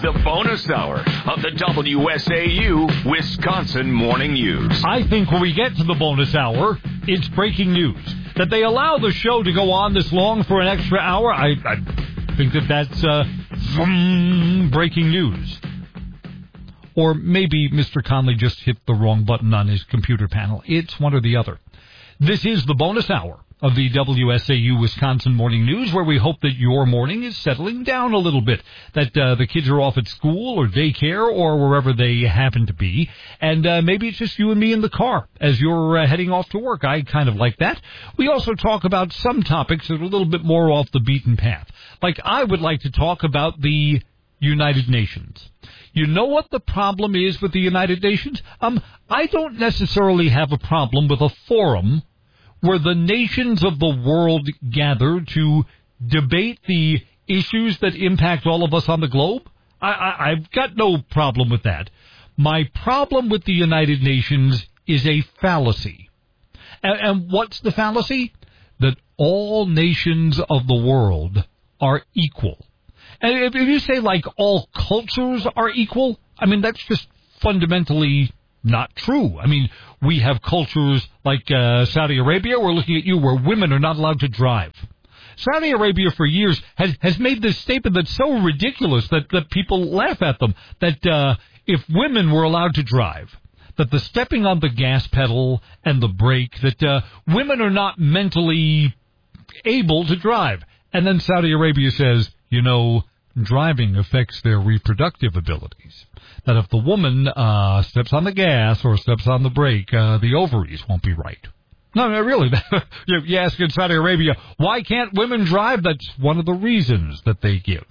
The bonus hour of the WSAU Wisconsin Morning News. I think when we get to the bonus hour, it's breaking news. That they allow the show to go on this long for an extra hour, I think that's breaking news. Or maybe Mr. Conley just hit the wrong button on his computer panel. It's one or the other. This is the bonus hour of the WSAU Wisconsin Morning News, where we hope that your morning is settling down a little bit, that the kids are off at school or daycare or wherever they happen to be, and maybe it's just you and me in the car as you're heading off to work. I kind of like that. We also talk about some topics that are a little bit more off the beaten path. Like I would like to talk about the United Nations. You know what the problem is with the United Nations? I don't necessarily have a problem with a forum where the nations of the world gather to debate the issues that impact all of us on the globe. I've got no problem with that. My problem with the United Nations is a fallacy. And what's the fallacy? That all nations of the world are equal. And if you say, like, all cultures are equal, I mean, that's just fundamentally not true. I mean, we have cultures like Saudi Arabia. We're looking at you, where women are not allowed to drive. Saudi Arabia for years has made this statement that's so ridiculous that people laugh at them, that if women were allowed to drive, that the stepping on the gas pedal and the brake, that women are not mentally able to drive. And then Saudi Arabia says, you know, driving affects their reproductive abilities. That if the woman steps on the gas or steps on the brake, the ovaries won't be right. No, really. You ask in Saudi Arabia, why can't women drive? That's one of the reasons that they give.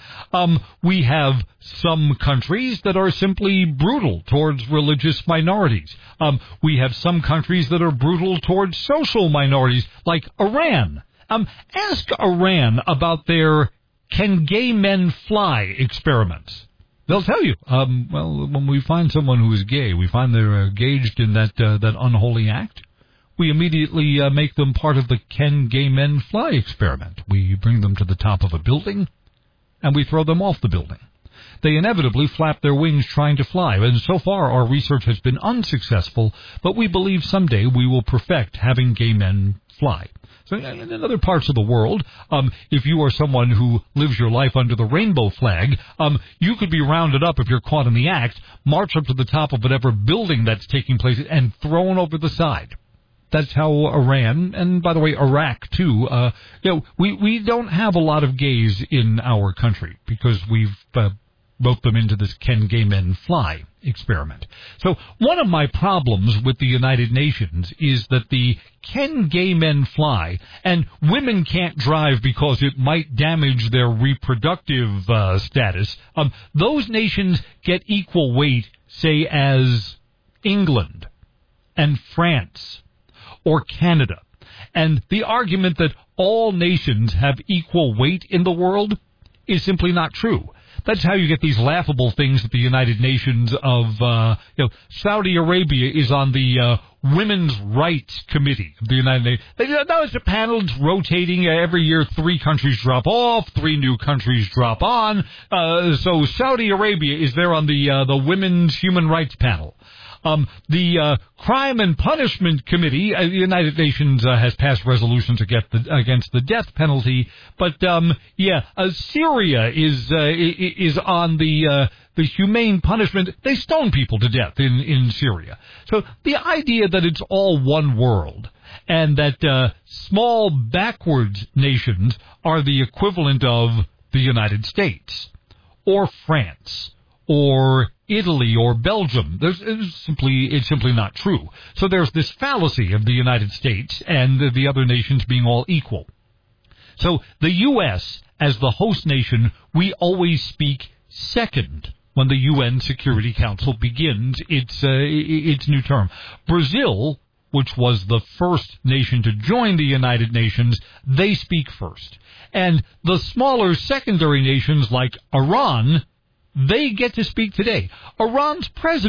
We have some countries that are simply brutal towards religious minorities. We have some countries that are brutal towards social minorities, like Iran. Ask Iran about their "Can Gay Men Fly" experiments. They'll tell you, well, when we find someone who is gay, we find they're engaged in that unholy act, we immediately make them part of the "Can Gay Men Fly" experiment. We bring them to the top of a building, and we throw them off the building. They inevitably flap their wings trying to fly, and so far our research has been unsuccessful, but we believe someday we will perfect having gay men fly. So in other parts of the world, if you are someone who lives your life under the rainbow flag, you could be rounded up if you're caught in the act, march up to the top of whatever building that's taking place, and thrown over the side. That's how Iran, and by the way, Iraq too, we don't have a lot of gays in our country because we've wrote them into this "Can Gay Men Fly" experiment. So one of my problems with the United Nations is that the "Can Gay Men Fly" and women can't drive because it might damage their reproductive status, those nations get equal weight, say, as England and France or Canada. And the argument that all nations have equal weight in the world is simply not true. That's how you get these laughable things at the United Nations of, Saudi Arabia is on the Women's Rights Committee of the United Nations. Now it's a panel, it's rotating. Every year 3 countries drop off, 3 new countries drop on. So Saudi Arabia is there on the Women's Human Rights panel. The Crime and Punishment Committee, the United Nations has passed resolutions against the death penalty, but Syria is on the humane punishment. They stone people to death in Syria. So the idea that it's all one world and that small backwards nations are the equivalent of the United States or France or Italy or Belgium. It's simply not true. So there's this fallacy of the United States and the other nations being all equal. So the U.S., as the host nation, we always speak second when the UN Security Council begins its new term. Brazil, which was the first nation to join the United Nations, they speak first. And the smaller secondary nations like Iran, they get to speak today. Iran's president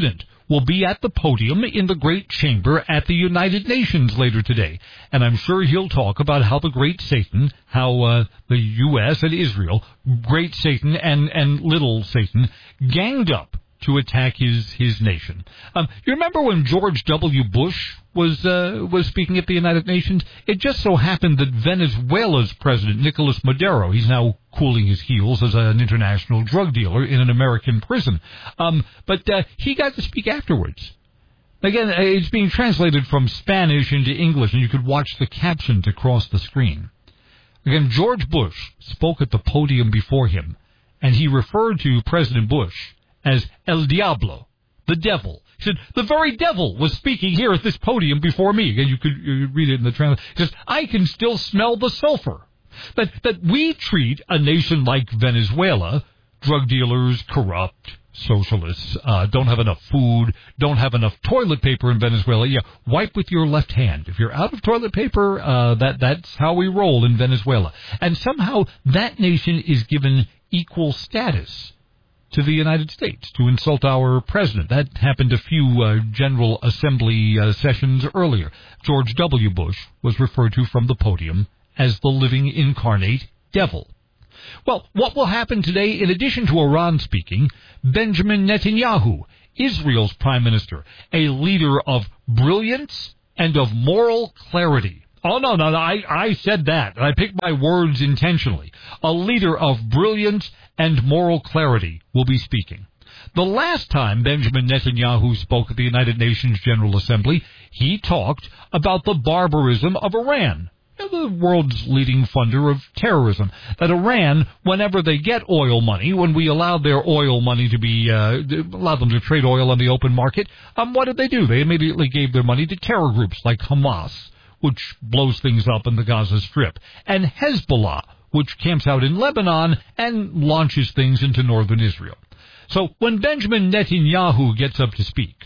will be at the podium in the Great Chamber at the United Nations later today. And I'm sure he'll talk about how the Great Satan, how the U.S. and Israel, Great Satan and Little Satan, ganged up to attack his nation. You remember when George W. Bush was speaking at the United Nations? It just so happened that Venezuela's president, Nicolas Maduro, he's now cooling his heels as an international drug dealer in an American prison. But he got to speak afterwards. Again, it's being translated from Spanish into English, and you could watch the captions across the screen. Again, George Bush spoke at the podium before him, and he referred to President Bush as El Diablo, the devil. He said, the very devil was speaking here at this podium before me. Again, you could read it in the translation. He says, I can still smell the sulfur. That we treat a nation like Venezuela, drug dealers, corrupt, socialists, don't have enough food, don't have enough toilet paper in Venezuela. Yeah, wipe with your left hand. If you're out of toilet paper, that's how we roll in Venezuela. And somehow that nation is given equal status to the United States, to insult our president. That happened a few General Assembly sessions earlier. George W. Bush was referred to from the podium as the living incarnate devil. Well, what will happen today, in addition to Iran speaking, Benjamin Netanyahu, Israel's prime minister, a leader of brilliance and of moral clarity. Oh, no, I said that. I picked my words intentionally. A leader of brilliance and moral clarity will be speaking. The last time Benjamin Netanyahu spoke at the United Nations General Assembly, he talked about the barbarism of Iran, the world's leading funder of terrorism. That Iran, whenever they get oil money, when we allowed their oil money to be, allowed them to trade oil on the open market, what did they do? They immediately gave their money to terror groups like Hamas, which blows things up in the Gaza Strip, and Hezbollah, which camps out in Lebanon and launches things into northern Israel. So when Benjamin Netanyahu gets up to speak,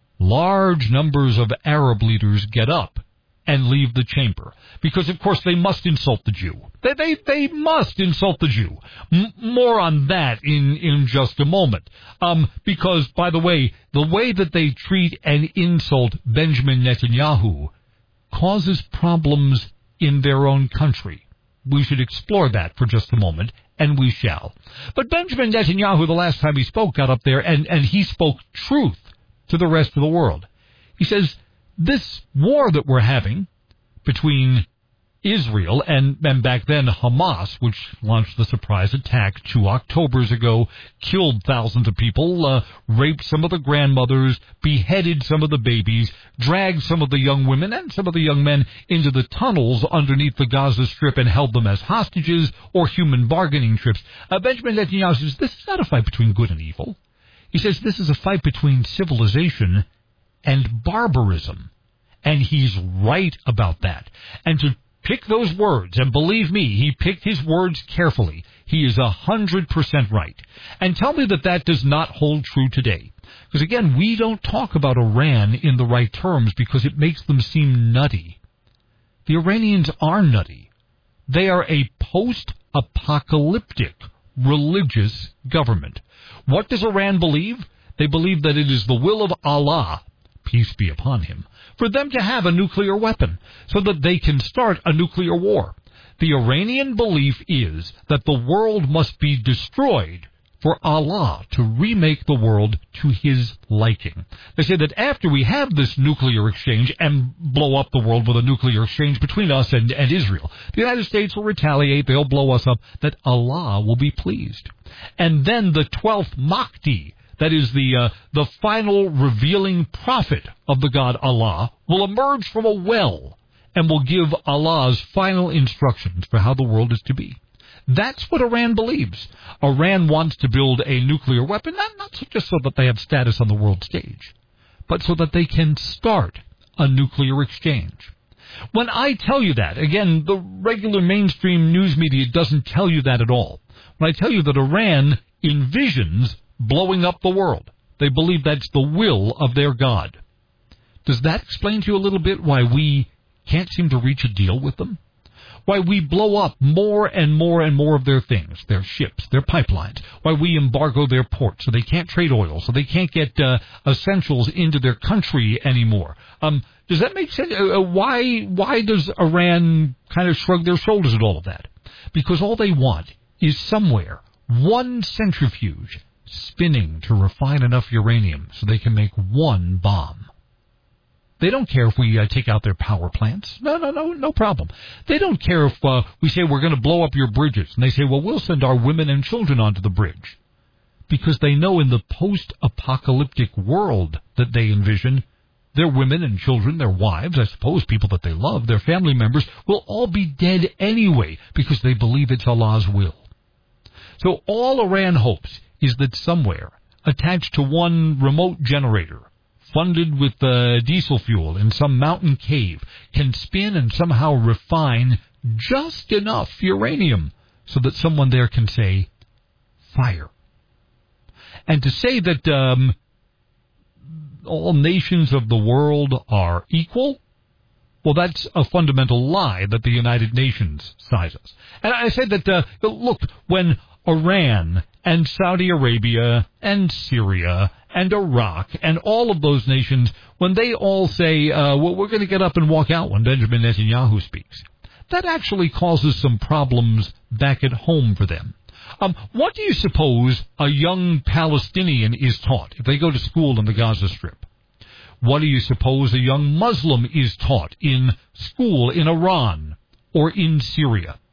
large numbers of Arab leaders get up and leave the chamber, because, of course, they must insult the Jew. They must insult the Jew. More on that in just a moment. Because, by the way that they treat and insult Benjamin Netanyahu causes problems in their own country. We should explore that for just a moment, and we shall. But Benjamin Netanyahu, the last time he spoke, got up there, and he spoke truth to the rest of the world. He says, this war that we're having between Israel and back then Hamas, which launched the surprise attack 2 Octobers ago, killed thousands of people, raped some of the grandmothers, beheaded some of the babies, dragged some of the young women and some of the young men into the tunnels underneath the Gaza Strip and held them as hostages or human bargaining trips. Benjamin Netanyahu says, this is not a fight between good and evil. He says this is a fight between civilization and barbarism. And he's right about that. And to pick those words, and believe me, he picked his words carefully. He is 100% right. And tell me that does not hold true today. Because again, we don't talk about Iran in the right terms because it makes them seem nutty. The Iranians are nutty. They are a post-apocalyptic religious government. What does Iran believe? They believe that it is the will of Allah, peace be upon him, for them to have a nuclear weapon so that they can start a nuclear war. The Iranian belief is that the world must be destroyed for Allah to remake the world to his liking. They say that after we have this nuclear exchange and blow up the world with a nuclear exchange between us and Israel, the United States will retaliate, they'll blow us up, that Allah will be pleased. And then the 12th Mahdi, that is the final revealing prophet of the God Allah, will emerge from a well and will give Allah's final instructions for how the world is to be. That's what Iran believes. Iran wants to build a nuclear weapon, not just so that they have status on the world stage, but so that they can start a nuclear exchange. When I tell you that, again, the regular mainstream news media doesn't tell you that at all. When I tell you that Iran envisions blowing up the world, they believe that's the will of their God. Does that explain to you a little bit why we can't seem to reach a deal with them? why we blow up more and more and more of their things, their ships, their pipelines, why we embargo their ports so they can't trade oil, so they can't get essentials into their country anymore. Does that make sense? Why does Iran kind of shrug their shoulders at all of that? Because all they want is somewhere one centrifuge spinning to refine enough uranium so they can make one bomb. They don't care if we take out their power plants. No problem. They don't care if we say we're going to blow up your bridges. And they say, well, we'll send our women and children onto the bridge. Because they know in the post-apocalyptic world that they envision, their women and children, their wives, I suppose people that they love, their family members, will all be dead anyway because they believe it's Allah's will. So all Iran hopes is that somewhere, attached to one remote generator, funded with diesel fuel in some mountain cave, can spin and somehow refine just enough uranium so that someone there can say, fire. And to say that all nations of the world are equal, well, that's a fundamental lie that the United Nations sizes. And I said that, look, when Iran and Saudi Arabia and Syria and Iraq and all of those nations, when they all say, well, we're going to get up and walk out when Benjamin Netanyahu speaks, that actually causes some problems back at home for them. What do you suppose a young Palestinian is taught if they go to school in the Gaza Strip? What do you suppose a young Muslim is taught in school in Iran or in Syria?